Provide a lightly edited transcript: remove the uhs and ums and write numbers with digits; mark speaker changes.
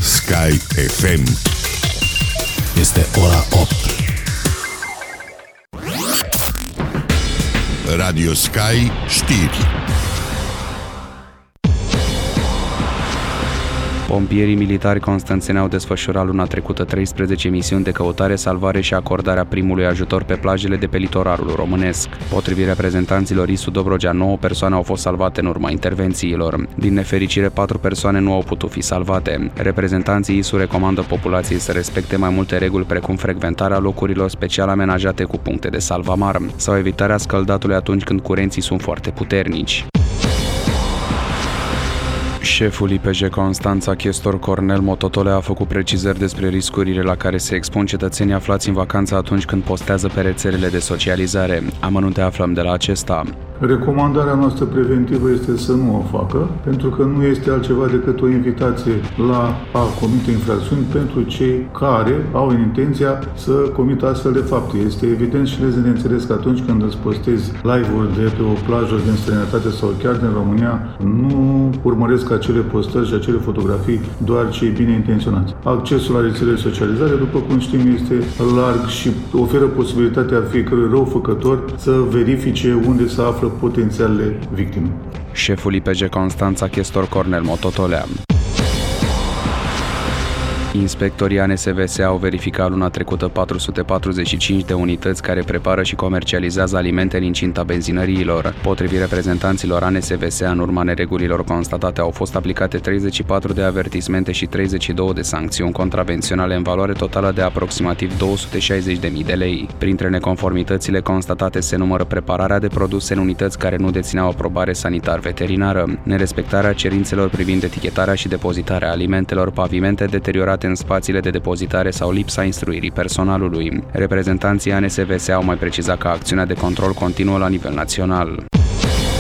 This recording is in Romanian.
Speaker 1: Sky FM.
Speaker 2: Este ora 8.
Speaker 1: Radio Sky știri.
Speaker 3: Pompierii militari constanțeni au desfășurat luna trecută 13 misiuni de căutare, salvare și acordarea primului ajutor pe plajele de pe litoralul românesc. Potrivit reprezentanților ISU Dobrogea, 9 persoane au fost salvate în urma intervențiilor. Din nefericire, 4 persoane nu au putut fi salvate. Reprezentanții ISU recomandă populației să respecte mai multe reguli, precum frecventarea locurilor special amenajate cu puncte de salvamar sau evitarea scăldatului atunci când curenții sunt foarte puternici. Șeful IPJ Constanța, chestor Cornel Mototole, a făcut precizări despre riscurile la care se expun cetățenii aflați în vacanță atunci când postează pe rețelele de socializare. Amănunte aflăm de la acesta.
Speaker 4: Recomandarea noastră preventivă este să nu o facă, pentru că nu este altceva decât o invitație la a comite infracțiuni pentru cei care au intenția să comită astfel de fapte. Este evident și de înțeles că atunci când îți postezi live-uri de pe o plajă din străinătate sau chiar din România, nu urmăresc acele postări și acele fotografii doar cei bine intenționați. Accesul la rețelele de socializare, după cum știm, este larg și oferă posibilitatea fiecărui răufăcător să verifice unde se află potențialele victime.
Speaker 3: Șeful IPJ Constanța, chestor Cornel Mototolea. Inspectorii ANSVS au verificat luna trecută 445 de unități care prepară și comercializează alimente în incinta benzinăriilor. Potrivit reprezentanților ANSVS, în urma neregulilor constatate, au fost aplicate 34 de avertismente și 32 de sancțiuni contravenționale în valoare totală de aproximativ 260.000 de lei. Printre neconformitățile constatate se numără prepararea de produse în unități care nu dețineau aprobare sanitar-veterinară, nerespectarea cerințelor privind etichetarea și depozitarea alimentelor, pavimente deteriorate în spațiile de depozitare sau lipsa instruirii personalului. Reprezentanții ANSVS au mai precizat că acțiunea de control continuă la nivel național.